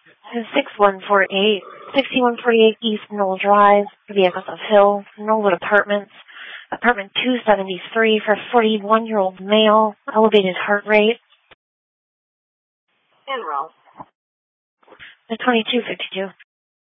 6148, 6148 East Knoll Drive, vehicles of Hill, Knollwood Apartments, apartment 273 for a 41-year-old male, elevated heart rate. Enroll. The 2252.